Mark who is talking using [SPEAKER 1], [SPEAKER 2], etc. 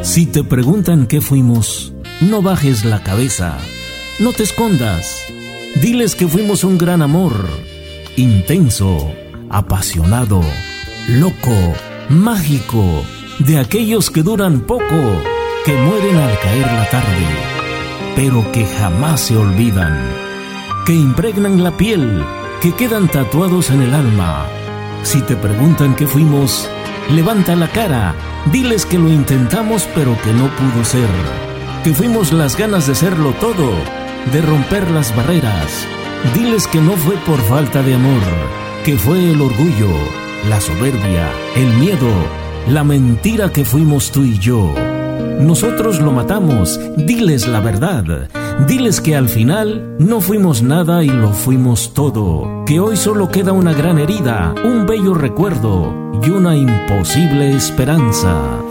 [SPEAKER 1] Si te preguntan qué fuimos, no bajes la cabeza, no te escondas. Diles que fuimos un gran amor, intenso, apasionado, loco, mágico, de aquellos que duran poco, que mueren al caer la tarde, pero que jamás se olvidan, que impregnan la piel, que quedan tatuados en el alma. Si te preguntan qué fuimos, levanta la cara, diles que lo intentamos pero que no pudo ser, que fuimos las ganas de serlo todo, de romper las barreras. Diles que no fue por falta de amor, que fue el orgullo, la soberbia, el miedo, la mentira que fuimos tú y yo. Nosotros lo matamos, diles la verdad, diles que al final no fuimos nada y lo fuimos todo, que hoy solo queda una gran herida, un bello recuerdo y una imposible esperanza.